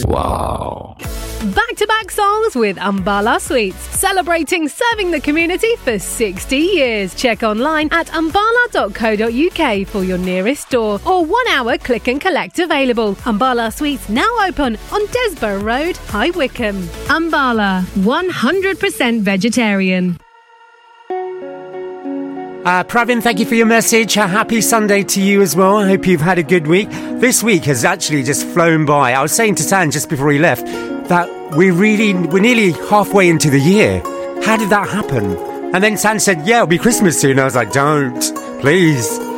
Wow. Back-to-back songs with Ambala Sweets, celebrating serving the community for 60 years. Check online at ambala.co.uk for your nearest store or 1 hour click and collect available. Ambala Sweets now open on Desborough Road, High Wycombe. Ambala, 100% vegetarian. Pravin, thank you for your message. A happy Sunday to you as well. I hope you've had a good week. This week has actually just flown by. I was saying to Tan just before he left that we're nearly halfway into the year. How did that happen? And then Tan said, yeah, it'll be Christmas soon. I was like, don't, please.